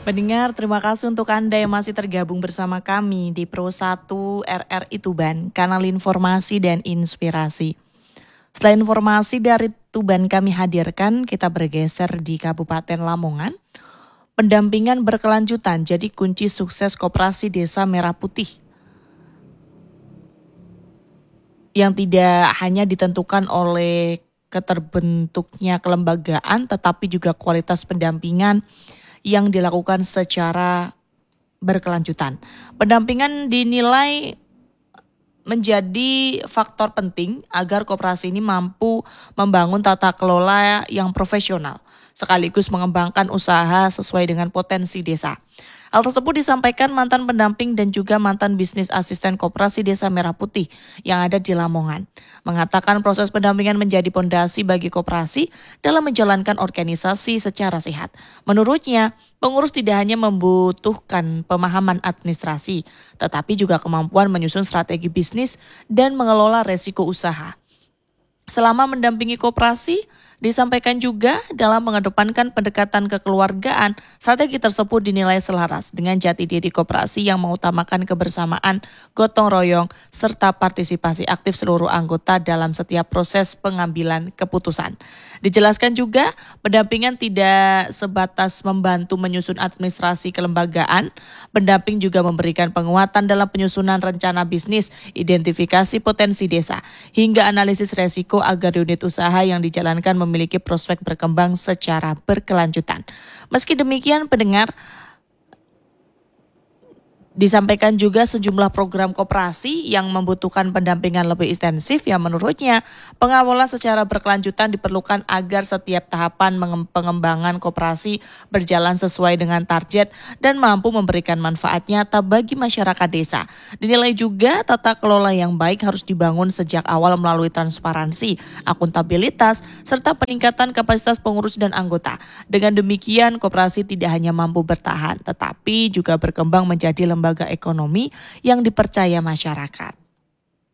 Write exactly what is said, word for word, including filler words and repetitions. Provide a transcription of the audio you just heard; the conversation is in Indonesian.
Pendengar, terima kasih untuk Anda yang masih tergabung bersama kami di Pro satu R R I Tuban, kanal informasi dan inspirasi. Selain informasi dari Tuban kami hadirkan, kita bergeser di Kabupaten Lamongan. Pendampingan berkelanjutan jadi kunci sukses Koperasi Desa Merah Putih. Yang tidak hanya ditentukan oleh keterbentuknya kelembagaan, tetapi juga kualitas pendampingan yang dilakukan secara berkelanjutan. Pendampingan dinilai menjadi faktor penting agar koperasi ini mampu membangun tata kelola yang profesional, sekaligus mengembangkan usaha sesuai dengan potensi desa. Hal tersebut disampaikan mantan pendamping dan juga mantan bisnis asisten Koperasi Desa Merah Putih yang ada di Lamongan. Mengatakan proses pendampingan menjadi pondasi bagi koperasi dalam menjalankan organisasi secara sehat. Menurutnya, pengurus tidak hanya membutuhkan pemahaman administrasi, tetapi juga kemampuan menyusun strategi bisnis dan mengelola resiko usaha. Selama mendampingi koperasi, disampaikan juga dalam mengedepankan pendekatan kekeluargaan, strategi tersebut dinilai selaras dengan jati diri koperasi yang mengutamakan kebersamaan, gotong royong, serta partisipasi aktif seluruh anggota dalam setiap proses pengambilan keputusan. Dijelaskan juga, pendampingan tidak sebatas membantu menyusun administrasi kelembagaan, pendamping juga memberikan penguatan dalam penyusunan rencana bisnis, identifikasi potensi desa, hingga analisis resiko agar unit usaha yang dijalankan memiliki prospek berkembang secara berkelanjutan. Meski demikian, pendengar, disampaikan juga sejumlah program koperasi yang membutuhkan pendampingan lebih intensif yang menurutnya pengawalan secara berkelanjutan diperlukan agar setiap tahapan pengembangan koperasi berjalan sesuai dengan target dan mampu memberikan manfaat nyata bagi masyarakat desa. Dinilai juga tata kelola yang baik harus dibangun sejak awal melalui transparansi, akuntabilitas, serta peningkatan kapasitas pengurus dan anggota. Dengan demikian, koperasi tidak hanya mampu bertahan, tetapi juga berkembang menjadi lembaga lembaga ekonomi yang dipercaya masyarakat.